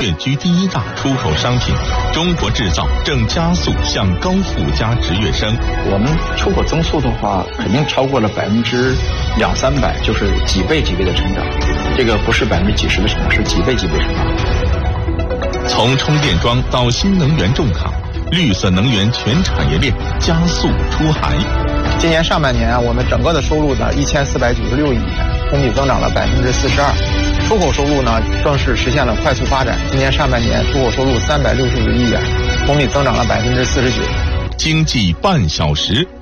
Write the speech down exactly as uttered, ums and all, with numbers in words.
界居第一大出口商品，中国制造正加速向高附加值跃升。 我们出口增速的话，肯定超过了百分之两三百，就是几倍几倍的成长。这个不是百分之几十的成长，是几倍几倍成长。 从充电桩到新能源重卡，绿色能源全产业链加速出海。 今年上半年啊，我们整个的收入呢一千四百九十六亿元，同比增长了百分之四十二。出口收入呢更是实现了快速发展，今年上半年出口收入三百六十五亿元，同比增长了百分之四十九。 经济半小时。